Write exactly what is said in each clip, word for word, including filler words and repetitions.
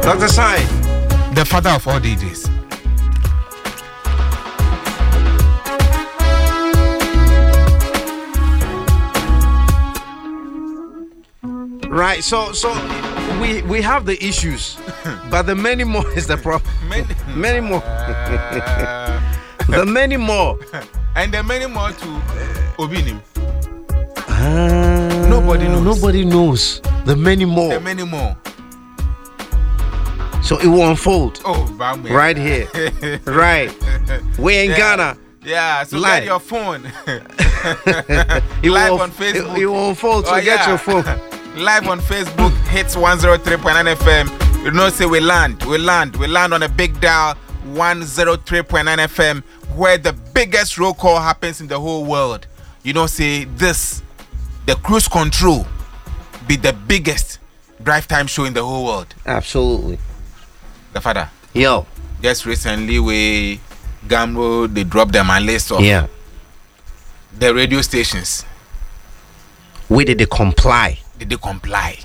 Doctor Sai, the father of all D Js. Right, so so we we have the issues, but the many more is the problem. Many, many more. Uh, the many more. And the many more to Obinim. Uh, Nobody knows. Nobody knows. The many more. The many more. So it will unfold. Oh, bam, right here. Right. We're in yeah. Ghana. Yeah, so live. get your phone. Live will, on Facebook. It, it will unfold, so oh, get yeah. your phone. Live on Facebook, hits one oh three point nine F M. You know, say we land, we land, we land on a big dial, one oh three point nine F M, where the biggest roll call happens in the whole world. You know, say this, the cruise control, be the biggest drive time show in the whole world. Absolutely. The father. Yo. Just recently, we Gambo, they dropped them a list of yeah. the radio stations. Where did they comply? Did they comply?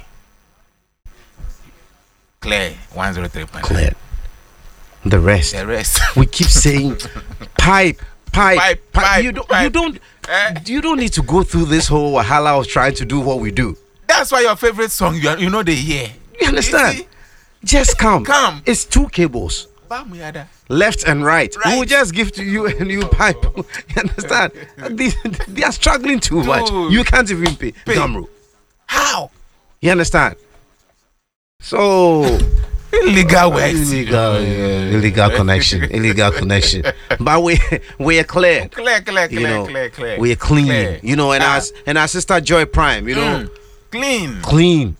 Clear, one oh three point nine. Clear. The rest. The rest. We keep saying pipe, pipe, pipe, pipe. pipe You don't, pipe. you don't, Eh? you don't need to go through this whole wahala of trying to do what we do. That's why your favorite song, you, are, you know, they hear. You understand? You see? Just come. Come. It's two cables. Bamuyada. Left and right. Right. We will just give to you and you pipe. You understand? they, they are struggling too Dude. much. You can't even pay. Pay. Gamro. How? You understand? So Illegal works. illegal, yeah, illegal connection, illegal connection. But we we are clear. Clear, clear, clear, You know, clear, clear. we are clean. Clear. You know, and Ah. our and our sister Joy Prime. You know, Mm. Clean. clean.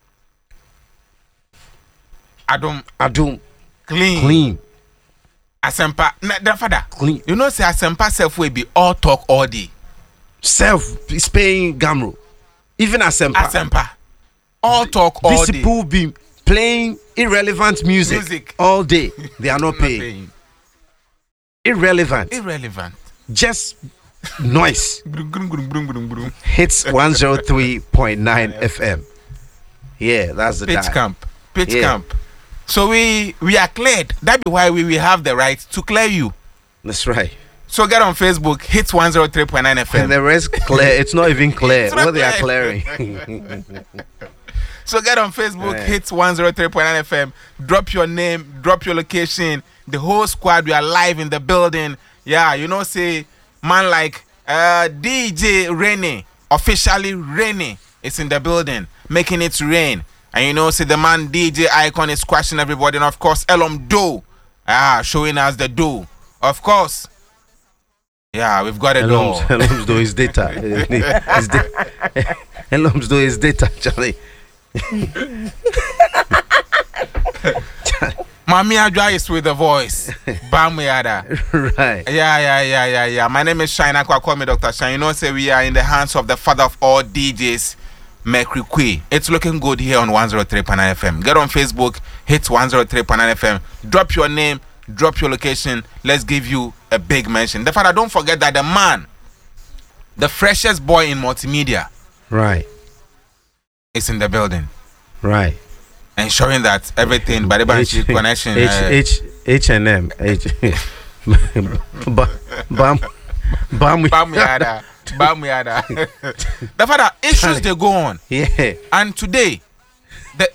I don't. Adum, Clean. clean, Asempa. Na, the father. clean. You know, say Asempa self will be all talk all day. Self is paying Gamro. Even Asempa. Asempa. All talk all These day. people be playing irrelevant music, Music. all day. They are not Not paying. paying. Irrelevant. Irrelevant. Just noise. Brum, brum, brum, brum, brum, brum. Hits one oh three point nine F M. Yeah, that's the Pitch dial. camp. Pitch Yeah. camp. So we we are cleared. That be why we will have the right to clear you. That's right. So get on Facebook, hits one oh three point nine F M. And the rest clear. It's not even clear It's not what they are clear. clearing. So get on Facebook, Right. hits one oh three point nine F M. Drop your name, drop your location. The whole squad, we are live in the building. Yeah, you know, say, man like uh, D J Rainy, officially Rainy, is in the building, making it rain. And you know, say, the man D J Icon is squashing everybody. And of course, Elom Do, ah, showing us the do. Of course. Yeah, we've got a door. Elom's do his data. His da- Elom's do his data, Charlie. Mami Adwa is with the voice. Bamuyada. Right. Yeah, yeah, yeah, yeah, yeah. My name is Shine. Aqua. Call me Doctor Shine. You know, say we are in the hands of the father of all D Js, Mercury Quay. It's looking good here on one oh three point nine F M. Get on Facebook, hit one oh three point nine F M. Drop your name, drop your location. Let's give you a big mention. The father, don't forget that the man, the freshest boy in multimedia, Right. is in the building. Right. Ensuring that everything, by the banshee connection. H uh, H H and M. H. Bam. Bam. Bam. Bamuyada. Bamuyada. The father, issues they go on. Yeah. And today, the,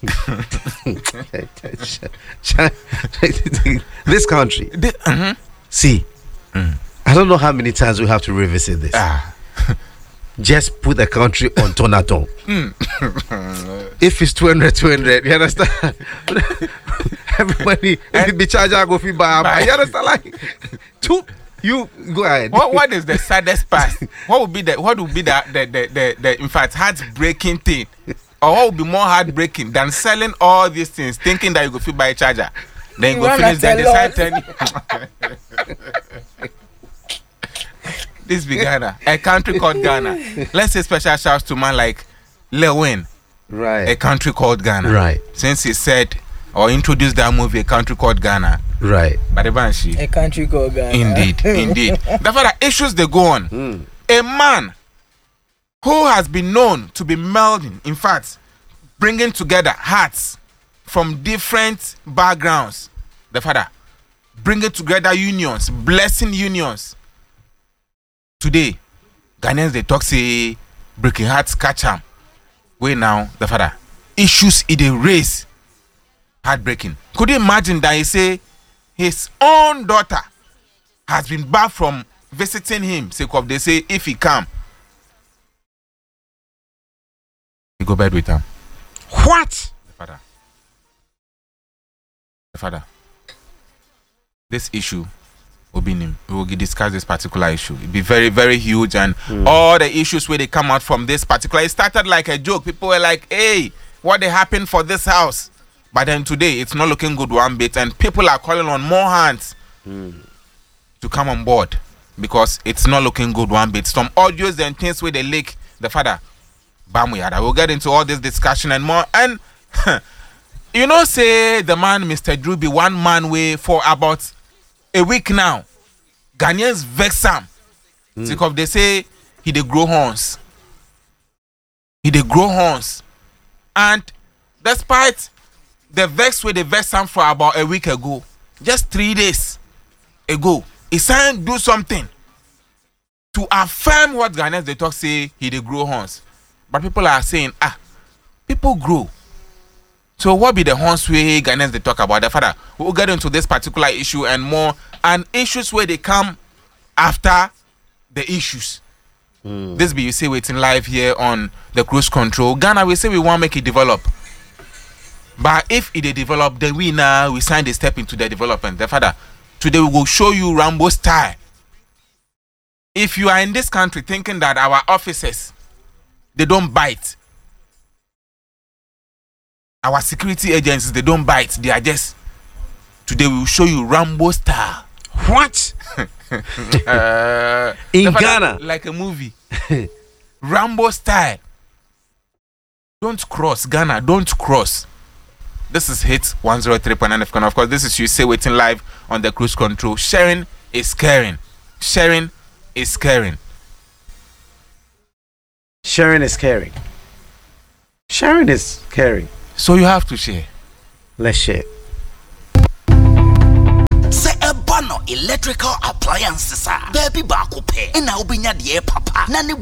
This country. the mhm. See, I don't know how many times we have to revisit this. Ah. Just put the country on Tonaton. If it's two hundred, two hundred, you understand? Everybody, if it be charged, I go fee by. You understand? Like, two, you go ahead. what what is the saddest part? What would be the what would be the the the, the, the in fact heartbreaking thing, or what would be more heartbreaking than selling all these things, thinking that you go feel buy a charger, then you You go wanna finish then tell decide us? ten. This be Ghana, a country called Ghana. Let's say special shouts to man like Lewin, a Right. country called Ghana. Right. Since he said or introduced that movie, a country called Ghana. Right. By the Banshee. A country called Ghana. Indeed, indeed. Therefore, the issues they go on. Mm. A man who has been known to be melding, in fact, bringing together hearts from different backgrounds. The father bringing together unions, blessing unions. Today, Ghanaians they talk say breaking hearts catch them. Wait now, the father issues in the race heartbreaking. Could you imagine that he say his own daughter has been back from visiting him? Sake of they say if he come, he go bed with him. What? The father. The father. This issue will be him. We will discuss this particular issue. It'll be very, very huge, and mm. all the issues where they come out from this particular. It started like a joke. People were like, "Hey, what they happened for this house?" But then today, it's not looking good one bit, and people are calling on more hands mm. to come on board because it's not looking good one bit. Some audios and things where they leak. The father, Bamuyada. We'll get into all this discussion and more. And you know, say the man, Mister Drew, be one man way for about a week now. Ghanaians vex him. Mm. Because they say he dey grow horns. He dey grow horns. And despite the vex where they vex him for about a week ago, just three days ago, he signed do something to affirm what Ghanaians they talk say he dey grow horns. But people are saying, ah, people grow. So what be the horns way Ghanaians they talk about? The father, we'll get into this particular issue and more, and issues where they come after the issues. Mm. This be you say waiting live here on the Cruise Control. Ghana, we say we want to make it develop. But if it they develop, then we now we sign the step into the development. The father, today we will show you Rambo style. If you are in this country thinking that our officers they don't bite, our security agencies they don't bite, they are just, today we will show you Rambo style. What? uh, in Ghana, like a movie. Rambo style. Don't cross, Ghana, don't cross. This is Hit one oh three point nine F M. Of course, this is you say waiting live on the Cruise Control. Sharing is caring. Sharing is caring. Sharing is caring. Sharing is caring. So you have to share. Let's share. Say a banner electrical appliances. Baby baako pe. Ina obinya de papa. Na ne